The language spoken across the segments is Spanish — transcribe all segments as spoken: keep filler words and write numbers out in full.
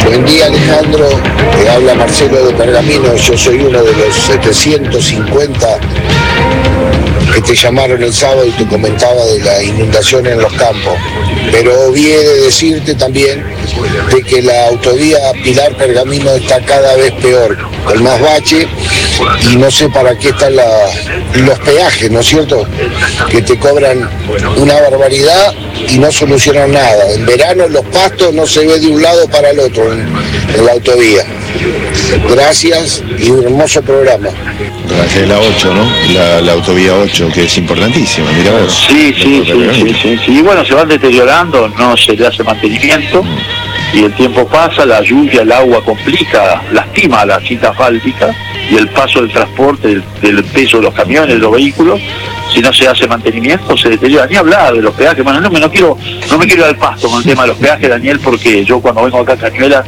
Buen día, Alejandro. Te habla Marcelo de Pergamino. Yo soy uno de los setecientos cincuenta que te llamaron el sábado y te comentaba de la inundación en los campos. Pero olvidé de decirte también de que la autovía Pilar Pergamino está cada vez peor, con más bache, y no sé para qué están la, los peajes, ¿no es cierto? Que te cobran una barbaridad y no solucionan nada. En verano los pastos no se ve de un lado para el otro en, en la autovía. Gracias y un hermoso programa. Gracias, la ocho, ¿no? La, la autovía ocho, que es importantísima, mira vos. Sí, sí, sí, sí, sí, sí. Y bueno, se van deteriorando, no se le hace mantenimiento, mm. y el tiempo pasa, la lluvia, el agua complica, lastima la cinta asfáltica y el paso del transporte, del, del peso de los camiones, de los vehículos. Si no se hace mantenimiento, se deteriora. Ni hablar de los peajes. Bueno, no me, no quiero, no me quiero ir al pasto con el tema de los peajes, Daniel, porque yo cuando vengo acá a Cañuelas,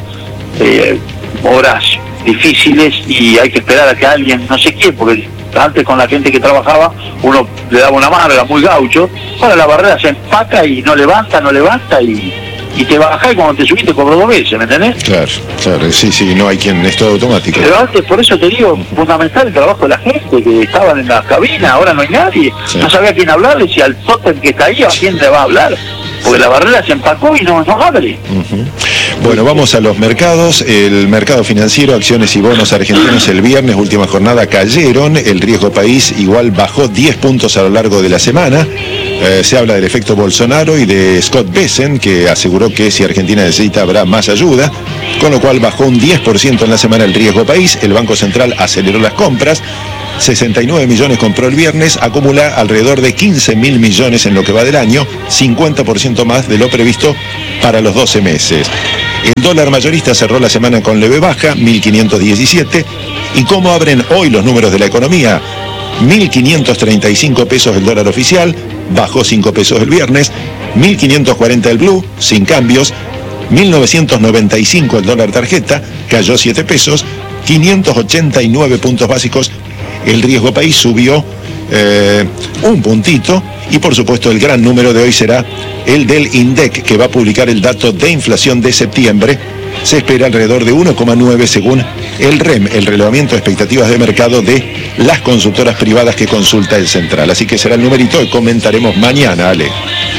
eh, horas difíciles y hay que esperar a que alguien, no sé quién, porque antes con la gente que trabajaba uno le daba una mano, era muy gaucho. Ahora la barrera se empaca y no levanta, no levanta y, y te baja, y cuando te subís te cobro dos veces, ¿me entendés? Claro, claro, sí, sí, no hay quien, es todo automático. Pero antes, por eso te digo, fundamental el trabajo de la gente, que estaban en la cabina, ahora no hay nadie, sí. No sabía a quién hablarle, si al tótem que está ahí, a quién le va a hablar, porque la barrera se empacó y no, no abre. Uh-huh. Bueno, vamos a los mercados. El mercado financiero, acciones y bonos argentinos el viernes, última jornada, cayeron. El riesgo país igual bajó diez puntos a lo largo de la semana. Eh, se habla del efecto Bolsonaro y de Scott Bessent, que aseguró que si Argentina necesita habrá más ayuda, con lo cual bajó un diez por ciento en la semana el riesgo país. El Banco Central aceleró las compras. sesenta y nueve millones compró el viernes, acumula alrededor de quince mil millones en lo que va del año, cincuenta por ciento más de lo previsto para los doce meses. El dólar mayorista cerró la semana con leve baja, mil quinientos diecisiete. ¿Y cómo abren hoy los números de la economía? mil quinientos treinta y cinco pesos el dólar oficial, bajó cinco pesos el viernes, mil quinientos cuarenta el blue, sin cambios, mil novecientos noventa y cinco el dólar tarjeta, cayó siete pesos, quinientos ochenta y nueve puntos básicos. El riesgo país subió eh, un puntito, y por supuesto el gran número de hoy será el del INDEC, que va a publicar el dato de inflación de septiembre. Se espera alrededor de uno coma nueve según el R E M, el relevamiento de expectativas de mercado de las consultoras privadas que consulta el Central. Así que será el numerito que comentaremos mañana, Ale.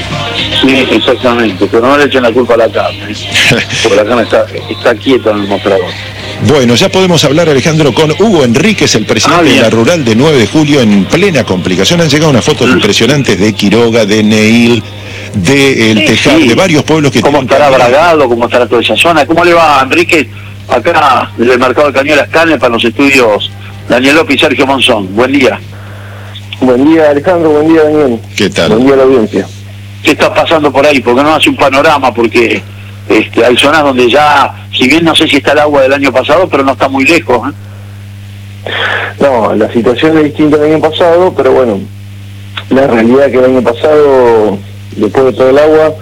Sí, exactamente, pero no le echen la culpa a la carne, porque la carne está, está quieta en el mostrador. Bueno, ya podemos hablar, Alejandro, con Hugo Enríquez, el presidente ah, de la Rural de nueve de julio, en plena complicación. Han llegado unas fotos mm. impresionantes de Quiroga, de Neil, de El sí, Tejar, sí. de varios pueblos que... ¿Cómo estará Bragado? ¿Cómo estará toda esa zona? ¿Cómo le va, Enríquez? Acá, desde el mercado de Cañuelas, Carne, para los estudios Daniel López y Sergio Monzón. Buen día. Buen día, Alejandro. Buen día, Daniel. ¿Qué tal? Buen día a la audiencia. ¿Qué está pasando por ahí? Porque no hace un panorama, porque este, hay zonas donde ya, si bien no sé si está el agua del año pasado, pero no está muy lejos, ¿eh? No, la situación es distinta del año pasado, pero bueno, la realidad es que el año pasado, después de todo el agua,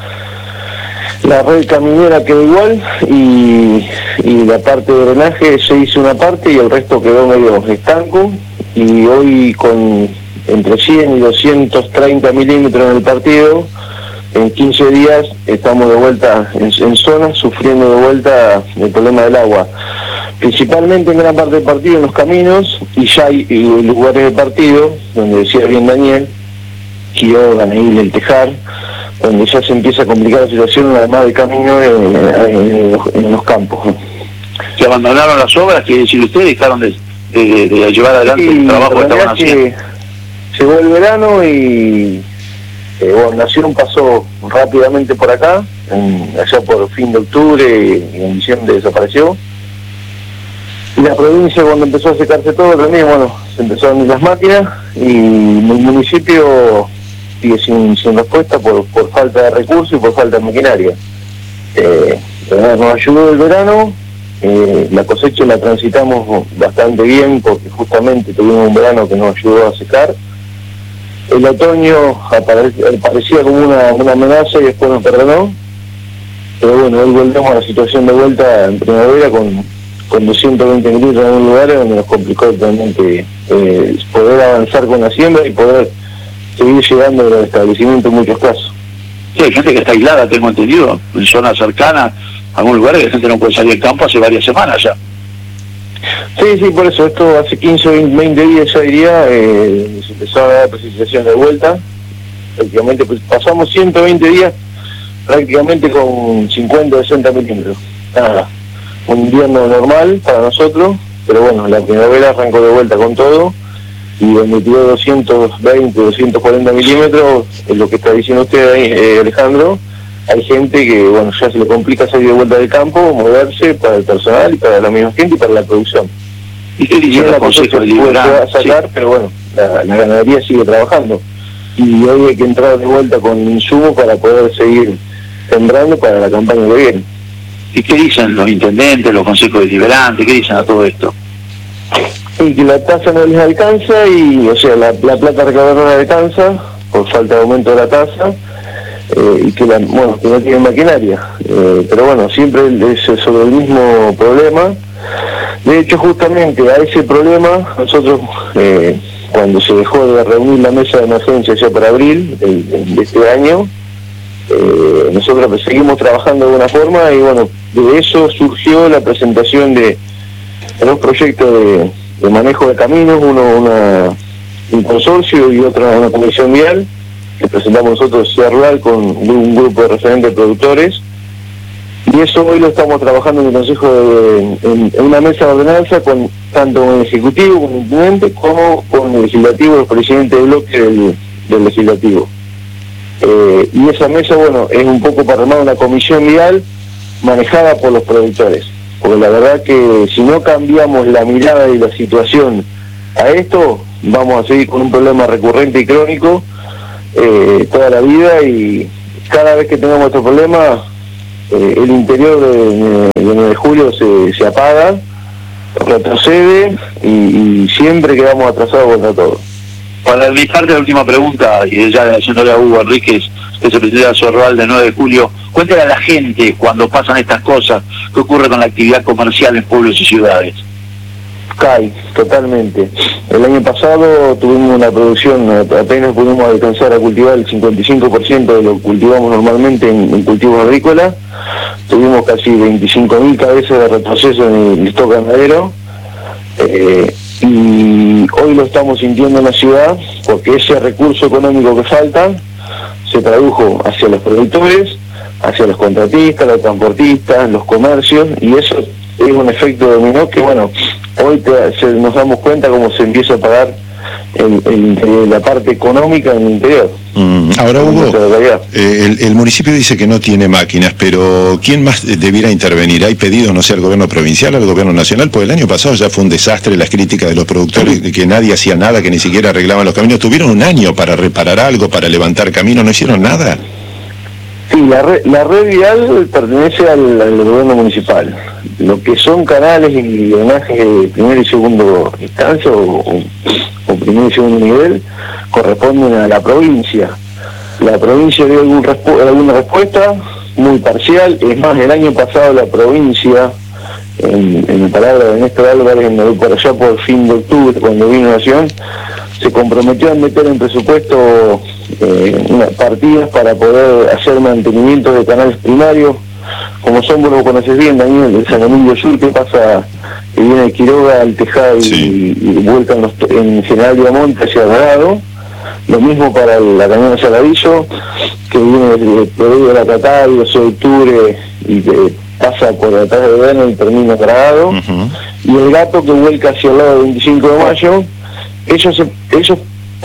la red caminera quedó igual y, y la parte de drenaje se hizo una parte y el resto quedó medio estanco, y hoy con entre cien y doscientos treinta milímetros en el partido, en quince días estamos de vuelta en, en zona, sufriendo de vuelta el problema del agua. Principalmente en gran parte del partido, en los caminos, y ya hay y lugares de partido, donde decía bien Daniel, Quiroga, Neil, El Tejar, donde ya se empieza a complicar la situación, además del camino en, en, en, los, en los campos. ¿Se abandonaron las obras? Quiere decir, ustedes dejaron de, de, de llevar adelante sí, el trabajo que estaban haciendo. Llegó el verano y eh, Gobernación pasó rápidamente por acá, en, allá por fin de octubre, y en diciembre desapareció. Y la provincia, cuando empezó a secarse todo también, bueno, se empezaron a ir las máquinas, y el municipio sigue sin, sin respuesta por, por falta de recursos y por falta de maquinaria. Eh, nos ayudó el verano, eh, la cosecha la transitamos bastante bien porque justamente tuvimos un verano que nos ayudó a secar. El otoño apare, parecía como una, una amenaza y después nos perdonó, pero bueno, hoy volvemos a la situación de vuelta en primavera con, con doscientos veinte milímetros en un lugar donde nos complicó totalmente eh, poder avanzar con la siembra y poder seguir llegando al establecimiento en muchos casos. Sí, hay gente que está aislada, tengo entendido, en zonas cercanas, algunos lugares la gente no puede salir al campo hace varias semanas ya. Sí, sí, por eso, esto hace quince o veinte días ya diría, eh, se empezó a dar precipitación de vuelta, prácticamente pues, pasamos ciento veinte días prácticamente con cincuenta o sesenta milímetros. Nada, un invierno normal para nosotros, pero bueno, la primavera arrancó de vuelta con todo, y emitió doscientos veinte, doscientos cuarenta milímetros, es lo que está diciendo usted ahí, eh, Alejandro. Hay gente que, bueno, ya se le complica salir de vuelta del campo, moverse para el personal y para la misma gente y para la producción. ¿Y qué dice la cosecha se puede sacar, sí. Pero bueno, la, la ganadería sigue trabajando. Y hoy hay que entrar de vuelta con insumos para poder seguir sembrando para la campaña que viene. ¿Y qué dicen los intendentes, los consejos deliberantes? ¿Qué dicen a todo esto? Y que la tasa no les alcanza, y o sea, la, la plata recaudada no les alcanza, por falta de aumento de la tasa, eh, y que, la, bueno, que no tienen maquinaria. Eh, pero bueno, siempre es sobre el mismo problema. De hecho, justamente a ese problema, nosotros, eh, cuando se dejó de reunir la mesa de emergencia ya para abril de, de este año, eh, nosotros seguimos trabajando de alguna forma, y bueno, de eso surgió la presentación de, de dos proyectos de, de manejo de caminos, uno una, un consorcio y otro una comisión vial, que presentamos nosotros Ciudad Rural con un grupo de referentes productores. Y eso hoy lo estamos trabajando en el Consejo, de, en, en una mesa de ordenanza, con tanto con el Ejecutivo, con el Intendente, como con el Legislativo, el presidente de bloque del, del Legislativo. Eh, y esa mesa, bueno, es un poco para armar una comisión vial manejada por los productores. Porque la verdad que si no cambiamos la mirada y la situación a esto, vamos a seguir con un problema recurrente y crónico eh, toda la vida, y cada vez que tengamos este problema, Eh, el interior de, de nueve de julio se, se apaga, retrocede, y, y siempre quedamos atrasados contra todo. Para realizarte la última pregunta, y ya haciéndole a Hugo Enríquez, que se presenta a Ciudad Rural de nueve de julio, cuéntale a la gente cuando pasan estas cosas, qué ocurre con la actividad comercial en pueblos y ciudades. Cae totalmente. El año pasado tuvimos una producción, apenas pudimos alcanzar a cultivar el cincuenta y cinco por ciento de lo que cultivamos normalmente en, en cultivos agrícolas. Tuvimos casi veinticinco mil cabezas de retroceso en el stock ganadero, eh, y hoy lo estamos sintiendo en la ciudad, porque ese recurso económico que falta se tradujo hacia los productores, hacia los contratistas, los transportistas, los comercios, y eso es un efecto dominó que, bueno, hoy te, se, nos damos cuenta cómo se empieza a pagar el, el, la parte económica en el interior. Mm, ahora, Hugo, eh, el, el municipio dice que no tiene máquinas, pero ¿quién más debiera intervenir? ¿Hay pedidos, no sé, al gobierno provincial, al gobierno nacional? Pues el año pasado ya fue un desastre las críticas de los productores, de que nadie hacía nada, que ni siquiera arreglaban los caminos. Tuvieron un año para reparar algo, para levantar caminos, no hicieron nada. Sí, la red, la red vial pertenece al, al gobierno municipal. Lo que son canales y drenajes de primer y segundo instancia, o, o, o primer y segundo nivel, corresponden a la provincia. La provincia dio algún respu alguna respuesta muy parcial. Es más, el año pasado la provincia, en, en palabra de Néstor Álvarez, por allá por fin de octubre, cuando vino Nación, se comprometió a meter en presupuesto eh, unas partidas para poder hacer mantenimiento de canales primarios, como son, vos lo conoces bien, Daniel, el San Emilio Sur, que pasa, que viene de Quiroga al Tejada y, sí. y, y vuelca en, los, en General Diamonte hacia Dorado. Lo mismo para la cañona Saladillo, que viene de Provecho de la Catá y doce de octubre y que pasa por atrás de verano y termina en Dorado. Uh-huh. Y el Gato, que vuelca hacia el lado del veinticinco de mayo. Ellos se, ellos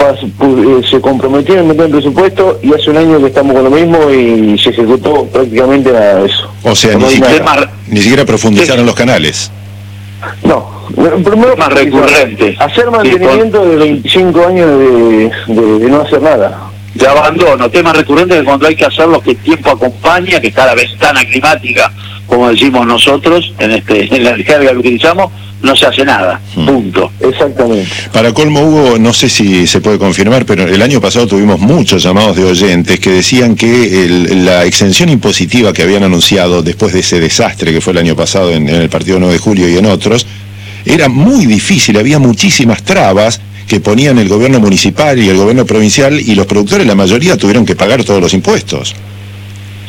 se comprometieron a meter el presupuesto, y hace un año que estamos con lo mismo y se ejecutó prácticamente nada de eso. O sea, no ni, siquiera, ni siquiera profundizaron sí. los canales. No, primero más recurrente. Hacer mantenimiento sí, con... de veinticinco años de, de, de no hacer nada. De abandono, temas recurrentes que cuando hay que hacerlo, que el tiempo acompaña, que cada vez tan climática, como decimos nosotros, en este en la carga que utilizamos, no se hace nada, hmm. punto. Exactamente. Para colmo, Hugo, no sé si se puede confirmar, pero el año pasado tuvimos muchos llamados de oyentes que decían que el, la exención impositiva que habían anunciado después de ese desastre que fue el año pasado en, en el partido nueve de julio y en otros, era muy difícil, había muchísimas trabas que ponían el gobierno municipal y el gobierno provincial, y los productores, la mayoría, tuvieron que pagar todos los impuestos.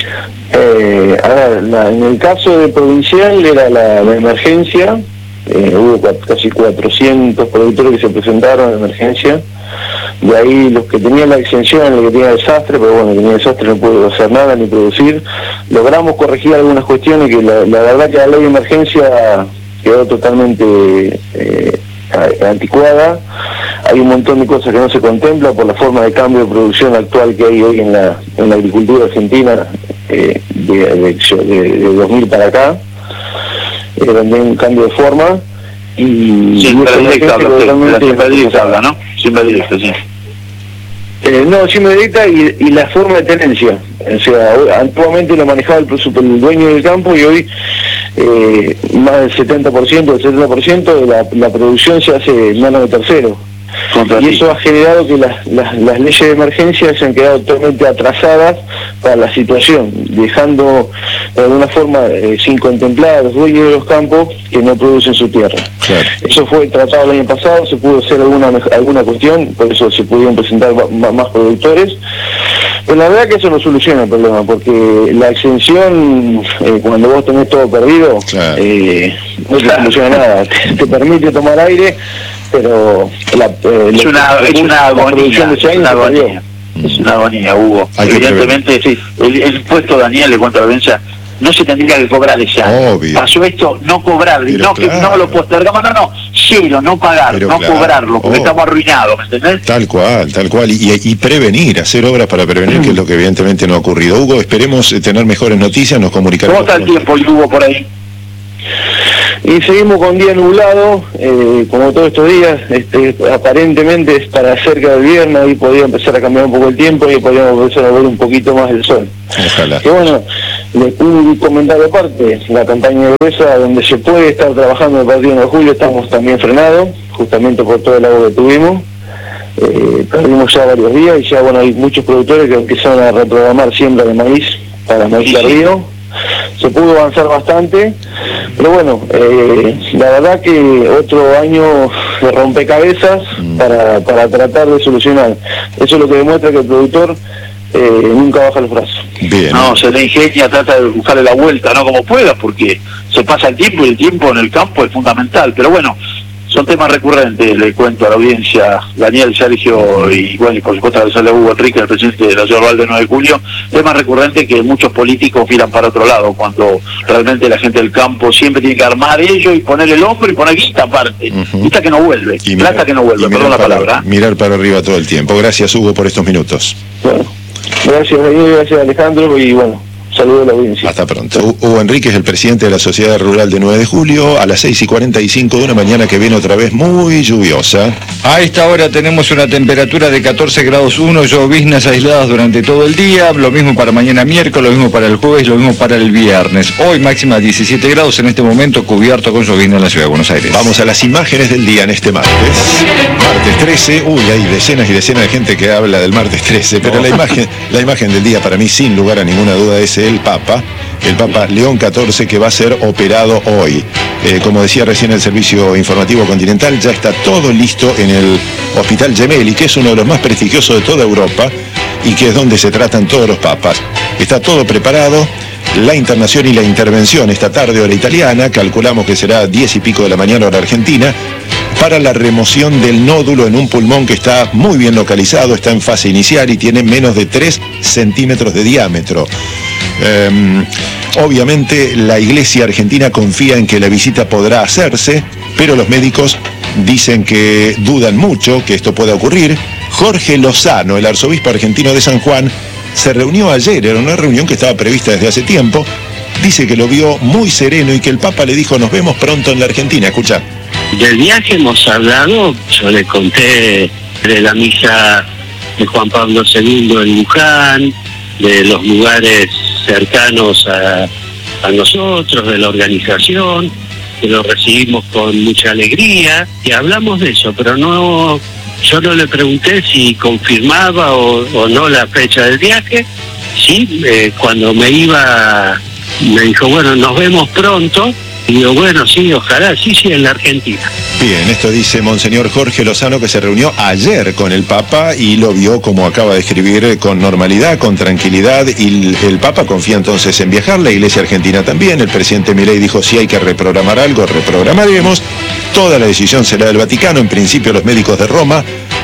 Eh, a ver, la, en el caso de Provincial era la, la emergencia, eh, hubo casi cuatrocientos productores que se presentaron en emergencia, de ahí los que tenían la exención, los que tenían desastre, pero bueno, tenía desastre no pudo hacer nada ni producir. Logramos corregir algunas cuestiones que la, la verdad que la ley de emergencia quedó totalmente eh, anticuada. Hay un montón de cosas que no se contempla por la forma de cambio de producción actual que hay hoy en la, en la agricultura argentina eh, de, de, de, de dos mil para acá. Eh, también un cambio de forma. Y siempre directa, siempre directa, ¿no? Siempre directa, sí. Eh, no, siempre directa y, y la forma de tenencia. O sea, antiguamente lo manejaba el, el dueño del campo y hoy eh, más del setenta por ciento, el setenta por ciento de la, la producción se hace en manos de terceros. Y eso ha generado que las, las, las leyes de emergencia se han quedado totalmente atrasadas para la situación, dejando de alguna forma eh, sin contemplar a los dueños de los campos que no producen su tierra. Claro. Eso fue tratado el año pasado, se pudo hacer alguna alguna cuestión, por eso se pudieron presentar más, más productores. Pero la verdad que eso no soluciona el problema, porque la exención, eh, cuando vos tenés todo perdido, claro. eh, no te soluciona nada. Te, te permite tomar aire, pero la, eh, es, una, la, es una agonía, de ese año es una agonía, es una agonía, Hugo. Evidentemente, sí, el, el impuesto, Daniel, de contravención, no se tendría que cobrar ese año. Obvio. Pasó esto, no cobrar, no, claro. que no lo postergamos, no, no, cero, no pagar, pero no claro. cobrarlo, porque oh. estamos arruinados, ¿me entendés? Tal cual, tal cual, y, y prevenir, hacer obras para prevenir, mm. que es lo que evidentemente no ha ocurrido. Hugo, esperemos tener mejores noticias, nos comunicaremos. ¿Cómo está el tiempo, Hugo, por ahí? Y seguimos con día nublado, eh, como todos estos días, este, aparentemente es para cerca del viernes, ahí podría empezar a cambiar un poco el tiempo y podríamos empezar a ver un poquito más el sol. Ojalá. Que bueno, un comentario aparte, la campaña de gruesa, donde se puede estar trabajando el partido de julio, estamos también frenados, justamente por todo el agua que tuvimos. Eh, perdimos ya varios días y ya bueno, hay muchos productores que empezaron a reprogramar siembra de maíz para maíz tardío. Se pudo avanzar bastante, pero bueno, eh, la verdad que otro año de rompecabezas mm. para, para tratar de solucionar. Eso es lo que demuestra que el productor eh, nunca baja los brazos. Bien. No, se le ingenia, trata de buscarle la vuelta, no como pueda, porque se pasa el tiempo y el tiempo en el campo es fundamental. Pero bueno, son temas recurrentes, le cuento a la audiencia, Daniel, Sergio y bueno, y por supuesto a Hugo Enrique, el presidente de la ciudad de nueve de julio, temas recurrentes que muchos políticos miran para otro lado, cuando realmente la gente del campo siempre tiene que armar ello y poner el hombro y poner guita aparte, uh-huh. guita que no vuelve, y plata mirar, que no vuelve, perdón la para, palabra. Mirar para arriba todo el tiempo. Gracias, Hugo, por estos minutos. Bueno, gracias Daniel, gracias Alejandro y bueno, saludos a la audiencia. Hasta pronto. Hugo Enrique es el presidente de la Sociedad Rural de nueve de julio, a las seis y cuarenta y cinco de una mañana que viene otra vez muy lluviosa. A esta hora tenemos una temperatura de catorce grados uno, lloviznas aisladas durante todo el día, lo mismo para mañana miércoles, lo mismo para el jueves, lo mismo para el viernes. Hoy máxima diecisiete grados, en este momento cubierto con llovizna en la ciudad de Buenos Aires. Vamos a las imágenes del día en este martes. Martes trece, uy, hay decenas y decenas de gente que habla del martes trece, pero no. la imagen, la imagen del día para mí, sin lugar a ninguna duda, es el Papa, el Papa León catorce, que va a ser operado hoy. Eh, como decía recién el Servicio Informativo Continental, ya está todo listo en el Hospital Gemelli, que es uno de los más prestigiosos de toda Europa y que es donde se tratan todos los papas. Está todo preparado, la internación y la intervención esta tarde hora italiana, calculamos que será diez y pico de la mañana hora argentina, para la remoción del nódulo en un pulmón que está muy bien localizado, está en fase inicial y tiene menos de tres centímetros de diámetro. Eh, obviamente la Iglesia argentina confía en que la visita podrá hacerse, pero los médicos dicen que dudan mucho que esto pueda ocurrir. Jorge Lozano, el arzobispo argentino de San Juan, se reunió ayer, era una reunión que estaba prevista desde hace tiempo, dice que lo vio muy sereno y que el Papa le dijo: nos vemos pronto en la Argentina. Escucha. Del viaje hemos hablado, yo le conté de la misa de Juan Pablo segundo en Luján, de los lugares cercanos a, a nosotros, de la organización, que lo recibimos con mucha alegría, y hablamos de eso, pero no, yo no le pregunté si confirmaba o, o no la fecha del viaje. Sí, eh, cuando me iba, me dijo, bueno, nos vemos pronto, Y digo, bueno, sí, ojalá, sí, sí, en la Argentina. Bien, esto dice Monseñor Jorge Lozano, que se reunió ayer con el Papa y lo vio, como acaba de escribir, con normalidad, con tranquilidad, y el, el Papa confía entonces en viajar, la Iglesia Argentina también. El presidente Milei dijo, si hay que reprogramar algo, reprogramaremos. Toda la decisión será del Vaticano. En principio los médicos de Roma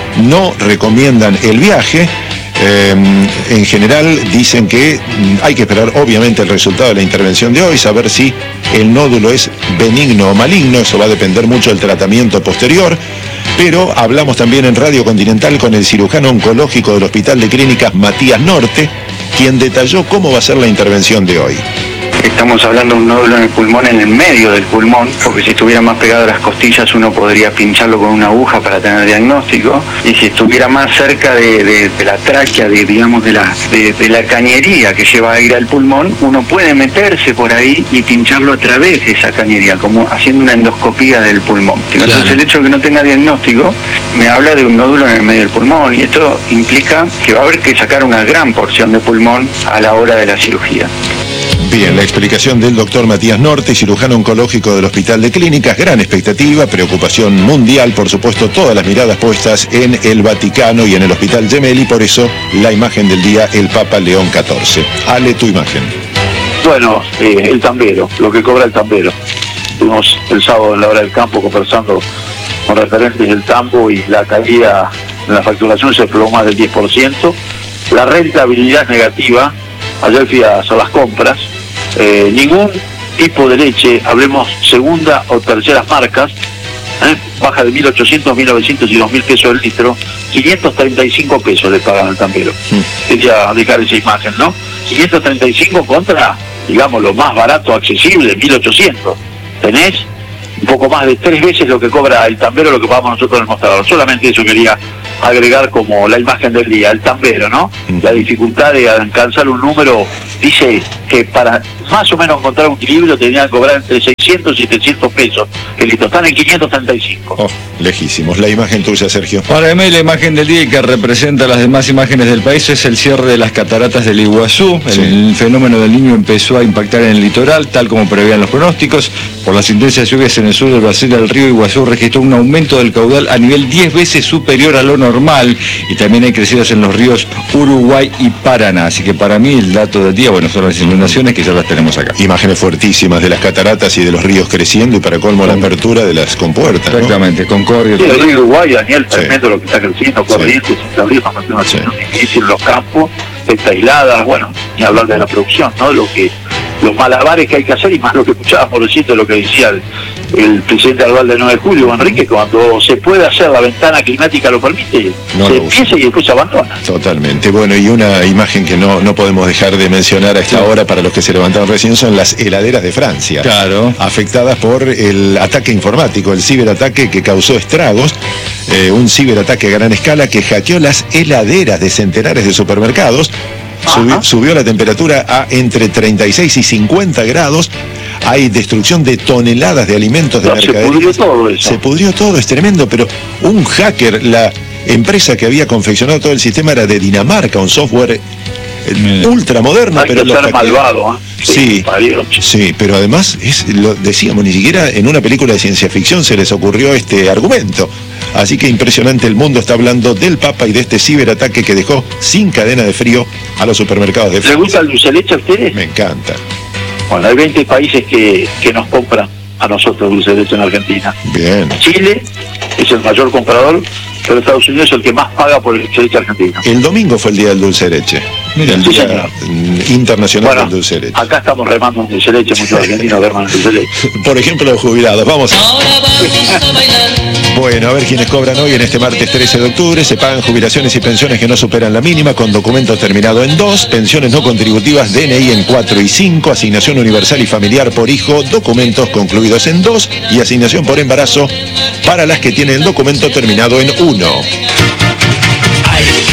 no recomiendan el viaje. Eh, en general dicen que hay que esperar obviamente el resultado de la intervención de hoy, saber si el nódulo es benigno o maligno. Eso va a depender mucho del tratamiento posterior. Pero hablamos también en Radio Continental con el cirujano oncológico del Hospital de Clínicas Matías Norte, quien detalló cómo va a ser la intervención de hoy. Estamos hablando de un nódulo en el pulmón, en el medio del pulmón, porque si estuviera más pegado a las costillas uno podría pincharlo con una aguja para tener diagnóstico, y si estuviera más cerca de, de, de la tráquea, de, digamos, de la, de, de la cañería que lleva aire al pulmón, uno puede meterse por ahí y pincharlo a través de esa cañería, como haciendo una endoscopía del pulmón. Entonces claro, el hecho de que no tenga diagnóstico me habla de un nódulo en el medio del pulmón, y esto implica que va a haber que sacar una gran porción de pulmón a la hora de la cirugía. Bien, la explicación del doctor Matías Norte, cirujano oncológico del Hospital de Clínicas. Gran expectativa, preocupación mundial, por supuesto, todas las miradas puestas en el Vaticano y en el Hospital Gemelli, por eso la imagen del día, el Papa León catorce. Ale, tu imagen. Bueno, eh, el tambero, lo que cobra el tambero. Estuvimos el sábado en la hora del campo conversando con referentes del tambo y la caída en la facturación se desplomó más del diez por ciento. La rentabilidad es negativa. Ayer fui a hacer las compras. Eh, ningún tipo de leche, hablemos segunda o terceras marcas, ¿eh? baja de mil ochocientos, mil novecientos y dos mil pesos el litro, quinientos treinta y cinco pesos le pagan al tambero. Mm. Quería dejar esa imagen, ¿no? quinientos treinta y cinco contra, digamos, lo más barato accesible, mil ochocientos. Tenés un poco más de tres veces lo que cobra el tambero, lo que pagamos nosotros en el mostrador. Solamente eso quería agregar como la imagen del día, el tambero, ¿no? La dificultad de alcanzar un número, dice que para más o menos encontrar un equilibrio tenían que cobrar entre seiscientos y setecientos pesos, que listo, están en quinientos treinta y cinco. Oh, lejísimos. La imagen tuya, Sergio. Para mí la imagen del día y que representa las demás imágenes del país es el cierre de las cataratas del Iguazú. Sí. El fenómeno del Niño empezó a impactar en el litoral, tal como preveían los pronósticos. Por las intensas lluvias en el sur del Brasil, el río Iguazú registró un aumento del caudal a nivel diez veces superior a lo normal, y también hay crecidas en los ríos Uruguay y Paraná. Así que para mí el dato del día, bueno, son las inundaciones que ya las tenemos acá. Imágenes fuertísimas de las cataratas y de los ríos creciendo, y para colmo la apertura de las compuertas, ¿no? Exactamente, Concordia. Sí, el río Uruguay, Daniel, sí, tremendo lo que está creciendo, Corrientes, sí, ríos, una sí, difícil, los campos, está aisladas, bueno, ni hablar de la producción, ¿no? Lo que los malabares que hay que hacer, y más lo que escuchábamos recién, lo que decía el, el presidente Albal del nueve de julio, Enrique, cuando se puede hacer, la ventana climática lo permite, no se lo empieza y después se abandona. Totalmente. Bueno, y una imagen que no, no podemos dejar de mencionar a esta sí, hora para los que se levantaron recién, son las heladeras de Francia. Claro. Afectadas por el ataque informático, el ciberataque que causó estragos, eh, un ciberataque a gran escala que hackeó las heladeras de centenares de supermercados. Subió, subió la temperatura a entre treinta y seis y cincuenta grados. Hay destrucción de toneladas de alimentos, de no, mercadería. Se pudrió todo eso. Se pudrió todo, es tremendo, pero un hacker, la empresa que había confeccionado todo el sistema era de Dinamarca, un software eh, ultra moderno. Hay pero que ser malvado, ¿eh? Sí, sí, sí, pero además, es, lo decíamos, ni siquiera en una película de ciencia ficción se les ocurrió este argumento. Así que impresionante, el mundo está hablando del Papa y de este ciberataque que dejó sin cadena de frío a los supermercados de Francia. ¿Les gusta el dulce de leche a ustedes? Me encanta. Bueno, hay veinte países que, que nos compran a nosotros dulce de leche en Argentina. Bien. Chile es el mayor comprador, pero Estados Unidos es el que más paga por el dulce de leche argentino. El domingo fue el día del dulce de leche. Mira, el sí, día señor. internacional bueno, del dulce de leche. Acá estamos remando un dulce de leche, muchos argentinos reman el dulce de leche. Por ejemplo, los jubilados. Vamos. Ahora vamos a bailar. Bueno, a ver quiénes cobran hoy en este martes trece de octubre. Se pagan jubilaciones y pensiones que no superan la mínima, con documento terminado en dos, pensiones no contributivas, D N I en cuatro y cinco, asignación universal y familiar por hijo, documentos concluidos en dos, y asignación por embarazo para las que tienen el documento terminado en uno.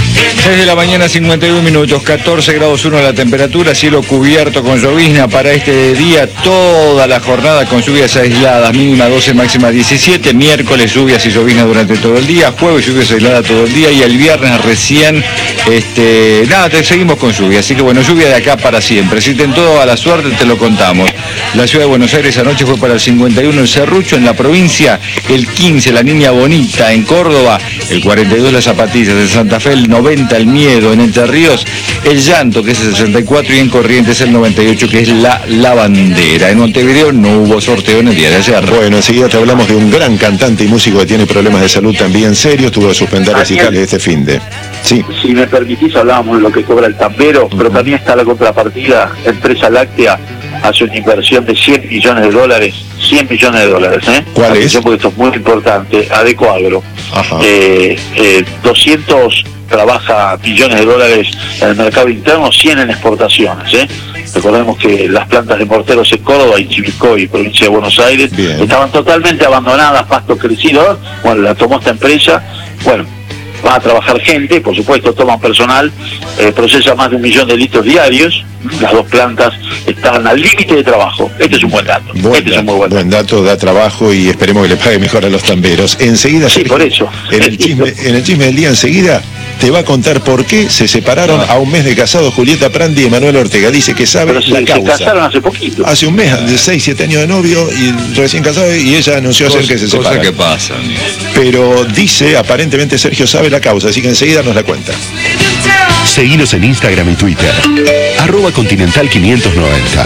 seis de la mañana, cincuenta y un minutos, catorce grados uno la temperatura, cielo cubierto con llovizna para este día, toda la jornada con lluvias aisladas, mínima doce, máxima diecisiete, miércoles lluvias y llovizna durante todo el día, jueves lluvias aisladas todo el día y el viernes recién, este, nada, te seguimos con lluvia, así que bueno, lluvia de acá para siempre, si te toda la suerte te lo contamos. La ciudad de Buenos Aires anoche fue para el cincuenta y uno el Serrucho, en la provincia el quince la Niña Bonita, en Córdoba el cuarenta y dos las Zapatillas, en Santa Fe el noventa el Miedo, en Entre Ríos el Llanto que es el sesenta y cuatro y en Corrientes el noventa y ocho que es la Lavandera. En Montevideo no hubo sorteo en el día de ayer. Bueno, enseguida te hablamos de un gran cantante y músico que tiene problemas de salud también serios, tuvo que suspender recitales este finde. Sí. Si me permitís, hablábamos de lo que cobra el tambero, uh-huh. pero también está la contrapartida. Empresa Láctea hace una inversión de cien millones de dólares, cien millones de dólares, ¿eh? ¿Cuál Atención, es? Porque esto es muy importante, Adecoagro. Eh, eh, doscientos trabaja millones de dólares en el mercado interno, cien en exportaciones, ¿eh? Recordemos que las plantas de morteros en Córdoba y Chivilcoy, provincia de Buenos Aires, Bien. estaban totalmente abandonadas, pasto crecido. Bueno, la tomó esta empresa. Bueno, va a trabajar gente, por supuesto, toman personal, eh, procesa más de un millón de litros diarios. Las dos plantas están al límite de trabajo. Este es un buen dato. Buen, este dato, es un muy buen, buen dato, da trabajo y esperemos que le pague mejor a los tamberos. Enseguida, sí, por eso. En el, chisme, en el chisme del día, enseguida te va a contar por qué se separaron no. a un mes de casado Julieta Prandi y Manuel Ortega. Dice que sabe Pero la se, causa. Se casaron hace poquito. Hace un mes, de seis, siete años de novio y recién casado, y ella anunció ayer que se separan. Cosa que pasa. Pero dice, aparentemente Sergio sabe la causa, así que enseguida nos la cuenta. Seguinos en Instagram y Twitter, arroba Continental quinientos noventa.